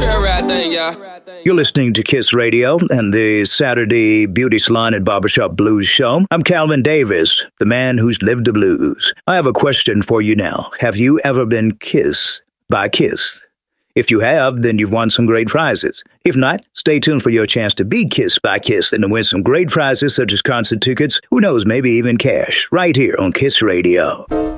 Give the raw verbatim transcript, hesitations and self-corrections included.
Trail Ride thing, y'all. You're listening to Kiss Radio and the Saturday Beauty Salon and Barbershop Blues Show. I'm Calvin Davis, the man who's lived the blues. I have a question for you now. Have you ever been kissed by Kiss? If you have, then you've won some great prizes. If not, stay tuned for your chance to be kissed by Kiss and to win some great prizes such as concert tickets, who knows, maybe even cash, right here on Kiss Radio.